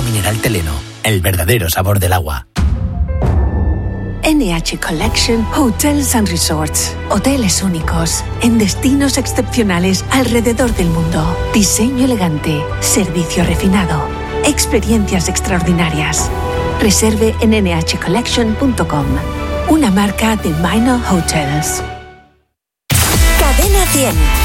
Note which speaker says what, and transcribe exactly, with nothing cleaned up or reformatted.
Speaker 1: mineral Teleno, el verdadero sabor del agua.
Speaker 2: N H Collection Hotels and Resorts. Hoteles únicos, en destinos excepcionales alrededor del mundo. Diseño elegante, servicio refinado, experiencias extraordinarias. Reserve en ene hache collection punto com. Una marca de Minor Hotels.
Speaker 3: Cadena cien.